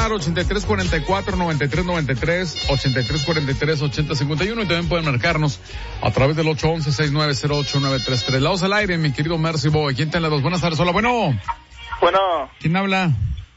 marcar 8344-9393, 8343-8051 y también pueden marcarnos a través del 811-690-8933. La voz al aire, mi querido Mercy Boy. ¿Quién tiene las dos? Buenas tardes. Hola, bueno. Bueno. ¿Quién habla?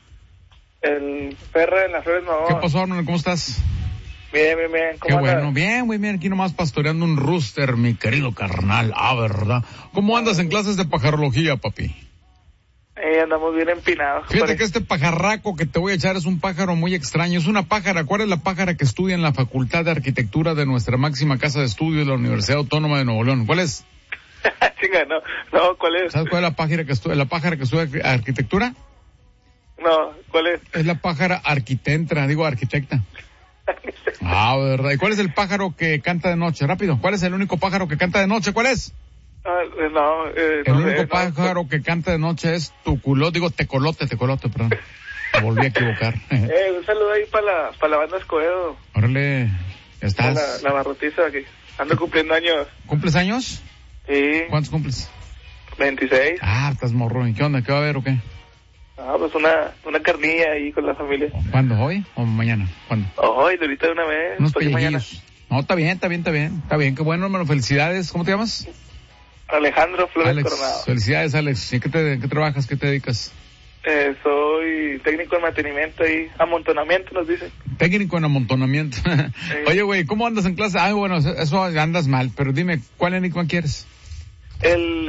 El Ferre en las Flores Nuevas. ¿Qué pasó, Arnold? ¿Cómo estás? Bien. ¿Cómo andas? Bueno, bien, muy bien. Aquí nomás pastoreando un rooster, mi querido carnal. ¿Verdad? ¿Cómo andas en clases de pajarología, papi? Andamos bien empinados. Fíjate que este pajarraco que te voy a echar es un pájaro muy extraño. Es una pájara. ¿Cuál es la pájara que estudia en la Facultad de Arquitectura de nuestra máxima casa de estudios de la Universidad Autónoma de Nuevo León? ¿Cuál es? Chinga, no, ¿cuál es? ¿Sabes cuál es la pájara que estudia arquitectura? No, ¿cuál es? Es la pájara arquitecta. ¿Verdad? ¿Y cuál es el pájaro que canta de noche? Rápido, ¿cuál es el único pájaro que canta de noche? ¿Cuál es? El único pájaro que canta de noche es tecolote, perdón. Me volví a equivocar. Un saludo ahí para la banda Escobedo. Órale, ¿ya estás? La barrotiza que ando cumpliendo años. ¿Cumples años? Sí. ¿Cuántos cumples? 26. Estás morro. ¿Y qué onda? ¿Qué va a haber o qué? Pues una carnilla ahí con la familia. ¿Cuándo? ¿Hoy o mañana? ¿Cuándo? Hoy, de ahorita de una vez. Unos pellejillos. No, está bien. Qué bueno, hermano. Felicidades. ¿Cómo te llamas? Alejandro Flores Coronado. Felicidades, Alex. ¿Y qué trabajas? ¿Qué te dedicas? Soy técnico en mantenimiento y amontonamiento, nos dicen. Técnico en amontonamiento. Oye, güey, ¿cómo andas en clase? Bueno, eso andas mal, pero dime, ¿cuál enigma quieres? El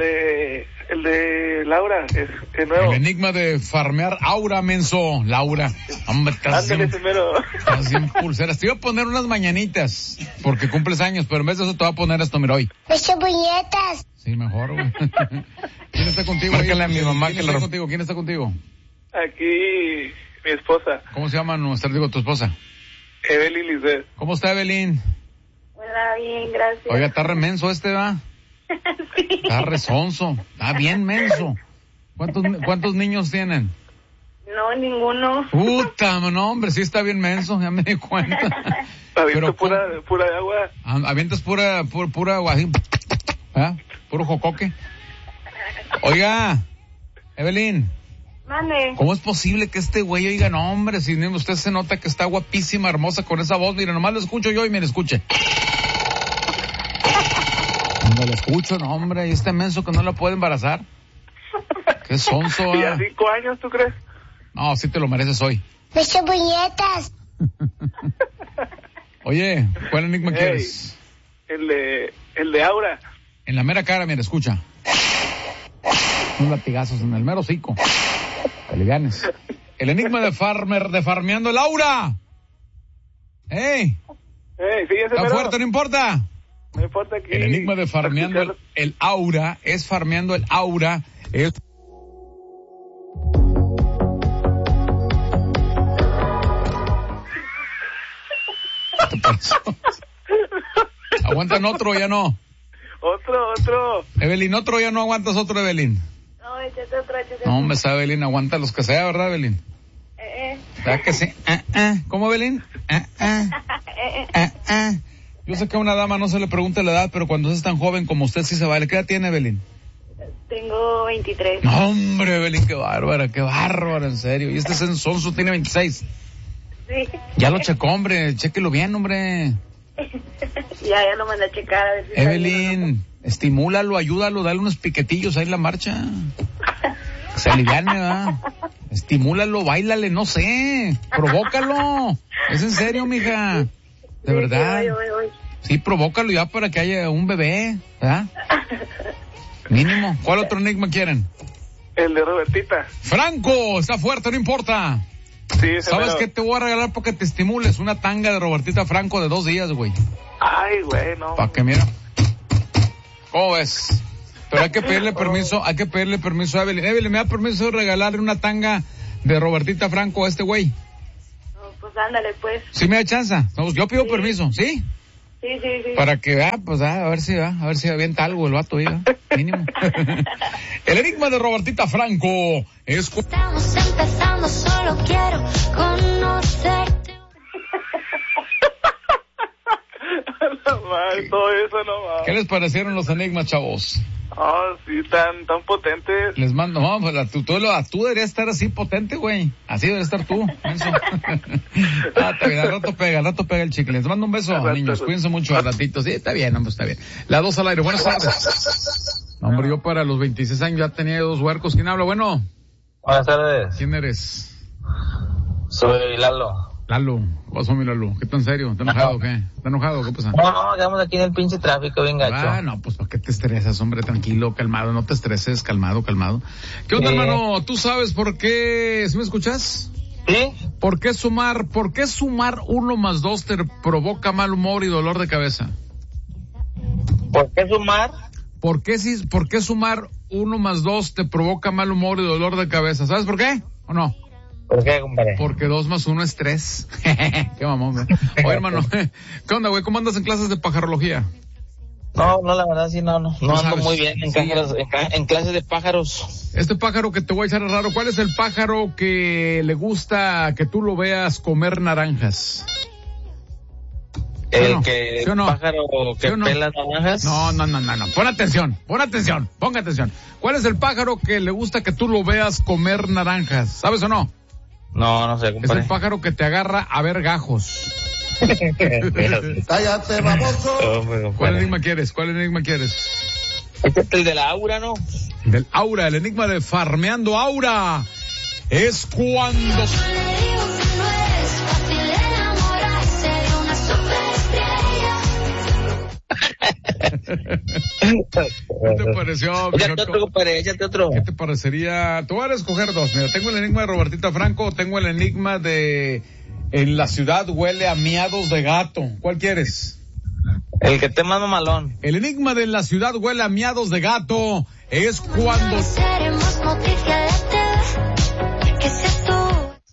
de Laura, es nuevo. El enigma de farmear Aura, menso. Laura. Hombre, estás bien pulseras. Te iba a poner unas mañanitas, porque cumples años, pero en vez de eso te voy a poner esto, mira, hoy. ¡Ocho puñetas! Sí, mejor, güey. ¿Quién está contigo? Márcale a mi mamá ¿Quién está contigo? Aquí, mi esposa. ¿Cómo se llama tu esposa? Evelyn Lizeth. ¿Cómo está, Evelyn? Hola, bien, gracias. Oiga, está re menso ¿va? Sí. Está resonso. Está bien menso. ¿Cuántos niños tienen? No, ninguno. Puta, no, hombre, sí está bien menso, ya me di cuenta. Aviento pura agua. Avientas pura agua, así. ¿Ah? Puro jocoque. Oiga, Evelyn. Mande. ¿Cómo es posible que este güey oiga, no, hombre, si usted se nota que está guapísima, hermosa con esa voz? Mire, nomás lo escucho yo y me escuche. Cuando lo escucho, no, hombre, y este menso que no la puede embarazar. Qué sonso. ¿Y a 5 años, tú crees? No, sí te lo mereces hoy. ¡Ocho puñetas! Oye, ¿cuál enigma quieres? El de Aura. En la mera cara, mira, escucha. Unos latigazos en el mero hocico. Que le ganes. El enigma de farmeando el Aura. ¡Ey! Sí, ese ¿Está fuerte? ¿No importa? No importa que... El enigma de farmeando el Aura es farmeando el Aura. Es... ¿Qué te pasó? ¿Aguantan otro o ya no? Otro. Evelyn, ¿otro ya no aguantas otro, Evelyn? No, échate otro. No, hombre, esa Evelyn aguanta los que sea, ¿verdad, Evelyn? ¿Verdad que sí? ¿Cómo, Evelyn? Yo sé que a una dama no se le pregunta la edad, pero cuando es tan joven como usted sí se vale. ¿Qué edad tiene, Evelyn? Tengo 23. No, hombre, Evelyn, qué bárbara, en serio. Y este Sonso tiene 26. Sí. Ya lo checó, hombre, chéquelo bien, hombre. Ya lo mandé a checar a ver si Evelyn, estimúlalo, ayúdalo, dale unos piquetillos ahí en la marcha. Que se aliviane, ¿verdad? Estimúlalo, báilale, no sé, provócalo. Es en serio, mija. De verdad. Voy. Sí, provócalo ya para que haya un bebé, ¿verdad? Mínimo. ¿Cuál otro enigma quieren? El de Robertita. Franco, está fuerte, no importa. Sí, ¿Sabes qué te voy a regalar porque te estimules? Una tanga de Robertita Franco de 2 días, güey. Ay, güey, no. Pa' que mira. ¿Cómo ves? Pero hay que pedirle permiso a Evelyn. Evelyn, ¿me da permiso de regalarle una tanga de Robertita Franco a este güey? No, pues ándale, pues. ¿Sí me da chance? No, yo pido permiso, ¿sí? Sí. Para que a ver si avienta algo el vato ahí, mínimo. El enigma de Robertita Franco es... Estamos empezando, solo quiero conocerte. No, todo eso no va. ¿Qué les parecieron los enigmas, chavos? Oh, sí, tan potentes. Les mando, no, pues tú deberías estar así potente, güey. Así deberías estar tú. Eso. Está bien, al rato pega el chicle. Les mando un beso, niños. Cuídense mucho al ratito. Sí, está bien, hombre, está bien. La 2 al aire. Buenas tardes. Hombre, yo para los 26 años ya tenía 2 huercos. ¿Quién habla? Bueno. Buenas tardes. ¿Quién eres? Soy Lalo. Lalo, ¿qué pasó, mi Lalo? ¿Qué tan serio? ¿Está enojado o qué? ¿Está enojado? ¿Qué pasa? No, quedamos aquí en el pinche tráfico, bien gacho. No, pues ¿para qué te estresas, hombre? Tranquilo, calmado, no te estreses, calmado. ¿Qué onda, hermano? ¿Tú sabes por qué? ¿Sí me escuchas? ¿Sí? ¿Por qué sumar 1 más 2 te provoca mal humor y dolor de cabeza? ¿Por qué sumar? ¿Por qué sumar 1 más 2 te provoca mal humor y dolor de cabeza? ¿Sabes por qué? ¿O no? ¿Por qué, compadre? Porque 2 más 1 es 3. Qué mamón, güey. Oye, hermano, ¿qué onda, güey? ¿Cómo andas en clases de pajarología? No, la verdad sí, no ando sabes. muy bien en clases de pájaros. Este pájaro que te voy a echar es raro. ¿Cuál es el pájaro que le gusta que tú lo veas comer naranjas? El no? que, ¿Sí o no? pájaro que ¿Sí o no? pela naranjas. No. Pon atención. Ponga atención. ¿Cuál es el pájaro que le gusta que tú lo veas comer naranjas? ¿Sabes o no? No sé, compadre. Es el pájaro que te agarra a ver gajos. Cállate, baboso. ¿Cuál enigma quieres? Este es el de la aura, ¿no? Del aura, el enigma de Farmeando Aura. Es cuando... ¿Qué te pareció? Échate otro. ¿Qué te parecería? Te voy a escoger 2. Mira, tengo el enigma de Robertita Franco, o tengo el enigma de En la ciudad huele a miados de gato. ¿Cuál quieres? El que te mando malón. El enigma de En la ciudad huele a miados de gato es cuando... Seremos noticia de TV, que seas tú.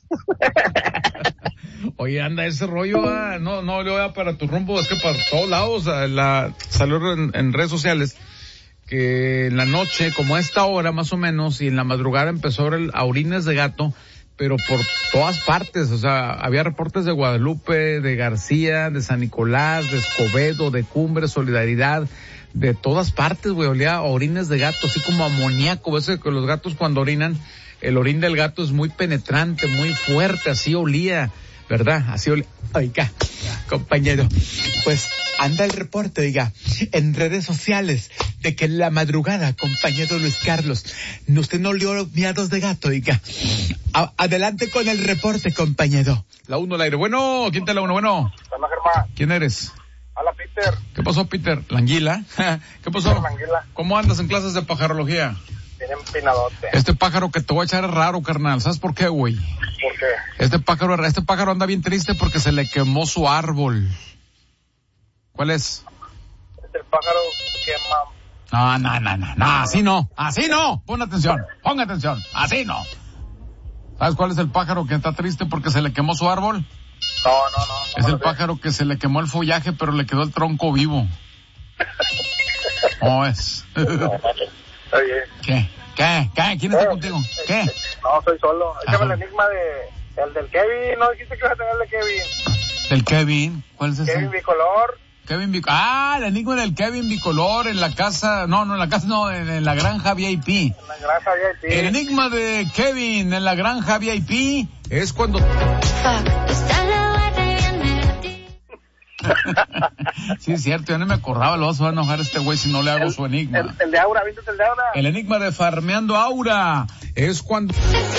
Oye, anda ese rollo, no le voy para tu rumbo, es que para todos lados salió en redes sociales que en la noche, como a esta hora más o menos, y en la madrugada empezó a orines de gato, pero por todas partes, o sea, había reportes de Guadalupe, de García, de San Nicolás, de Escobedo, de Cumbre, Solidaridad, de todas partes, güey, olía a orines de gato, así como amoníaco. Ves que los gatos cuando orinan, el orín del gato es muy penetrante, muy fuerte, así olía, ¿verdad? Así olía. Oiga, compañero, pues anda el reporte, oiga, en redes sociales, de que en la madrugada, compañero Luis Carlos, usted no olió miados de gato, oiga. Adelante con el reporte, compañero. La 1 al aire. Bueno, ¿quién te la 1? Bueno. Hola, Germán. ¿Quién eres? Hola, Peter. ¿Qué pasó, Peter? ¿La anguila? ¿Qué pasó? Peter, la anguila. ¿Cómo andas en clases de pajarología? Bien empinadote. Este pájaro que te voy a echar es raro, carnal. ¿Sabes por qué, güey? ¿Por qué? Este pájaro anda bien triste porque se le quemó su árbol. ¿Cuál es? Es el pájaro que quema. No, así no. Ponga atención, así no. ¿Sabes cuál es el pájaro que está triste porque se le quemó su árbol? No. Es el pájaro que se le quemó el follaje pero le quedó el tronco vivo. ¿Cómo es? Oye. ¿Qué? ¿Quién está contigo? ¿Qué? No, soy solo. Échame el enigma el del Kevin. No dijiste que ibas a tener el de Kevin. ¿Del Kevin? ¿Cuál es ese? Kevin bicolor. El enigma del Kevin bicolor en la casa, en la granja VIP. En la granja VIP. El enigma de Kevin en la granja VIP es cuando... Sí, es cierto, yo no me acordaba, lo vas a enojar este güey si no le hago su enigma. El de Aura, ¿viste el de Aura? El enigma de Farmeando Aura es cuando...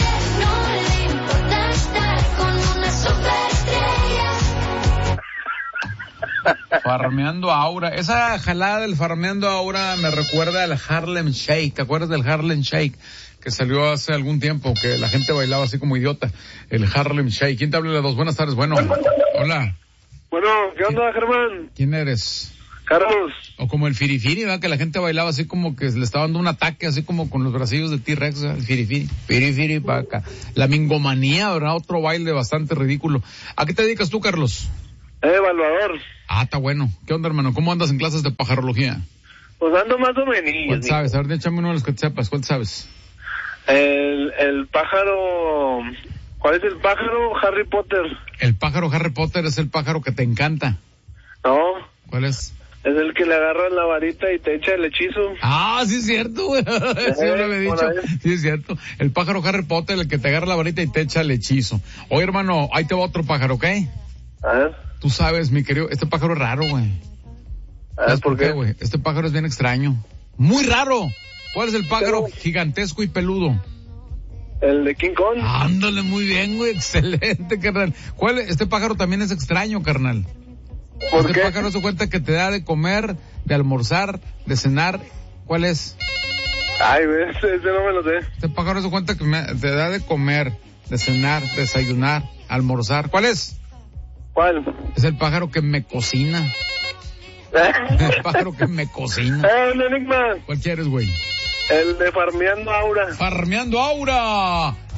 Farmeando Aura, esa jalada del Farmeando Aura me recuerda al Harlem Shake. ¿Te acuerdas del Harlem Shake? Que salió hace algún tiempo, que la gente bailaba así como idiota. El Harlem Shake. ¿Quién te habla de 2? Buenas tardes, bueno. Hola. Bueno, ¿qué onda, Germán? ¿Quién eres? Carlos. O como el firifiri, ¿verdad? Que la gente bailaba así como que le estaba dando un ataque, así como con los bracillos de T-Rex, ¿verdad? El firifiri para acá. La mingomanía, ¿verdad? Otro baile bastante ridículo. ¿A qué te dedicas tú, Carlos? Evaluador. Está bueno. ¿Qué onda, hermano? ¿Cómo andas en clases de pajarología? Pues ando más o menos. ¿Cuál sabes? A ver, échame uno de los que te sepas. ¿Cuál sabes? El pájaro... ¿Cuál es el pájaro? Harry Potter. El pájaro Harry Potter es el pájaro que te encanta. No. ¿Cuál es? Es el que le agarra la varita y te echa el hechizo. Ah, sí es cierto, güey. Sí, me lo había dicho. Sí es cierto. El pájaro Harry Potter, el que te agarra la varita y te echa el hechizo. Oye, hermano, ahí te va otro pájaro, ¿ok? A ver. Tú sabes, mi querido, este pájaro es raro, güey. A ver, ¿por qué? güey? Este pájaro es bien extraño. Muy raro. ¿Cuál es el pájaro gigantesco y peludo? El de King Kong. Ándale, muy bien, güey. Excelente, carnal. Este pájaro también es extraño, carnal. ¿Por qué? Pájaro se cuenta que te da de comer, de almorzar, de cenar. ¿Cuál es? Ay, ese no me lo sé. Este pájaro se cuenta que te da de comer, de cenar, desayunar, almorzar. ¿Cuál es? ¿Cuál? Es el pájaro que me cocina. El pájaro que me cocina. Un enigma. ¿Cuál quieres, güey? El de Farmeando Aura. Farmeando Aura.